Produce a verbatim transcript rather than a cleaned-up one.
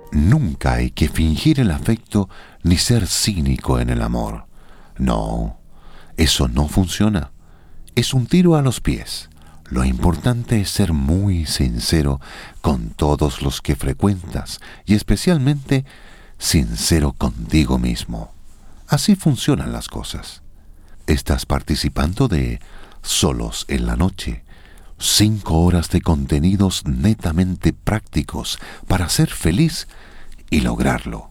Nunca hay que fingir el afecto ni ser cínico en el amor. No, eso no funciona. Es un tiro a los pies. Lo importante es ser muy sincero con todos los que frecuentas y especialmente sincero contigo mismo. Así funcionan las cosas. Estás participando de Solos en la Noche. Cinco horas de contenidos netamente prácticos para ser feliz y lograrlo.